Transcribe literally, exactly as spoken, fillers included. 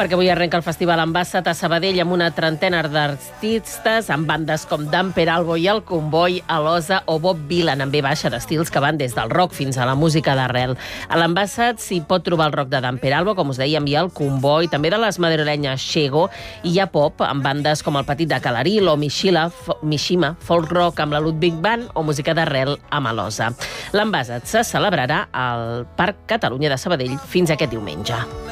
perquè avui arrenca el Festival Ambassat a Sabadell amb una trentena d'artistes, amb bandes com Dan Peralbo i El Comboi, Alosa o Bob Dylan, amb ve baixa d'estils que van des del rock fins a la música d'arrel. A l'Ambassat s'hi pot trobar el rock de Dan Peralbo, com us dèiem, i El Comboi, també de les madrilenyes Xego, i hi ha pop amb bandes com El Petit de Calaril o Mishila, Mishima, folk rock amb la Ludwig Band o música d'arrel amb Alosa. L'Ambassat se celebrarà al Parc Catalunya de Sabadell fins aquest diumenge.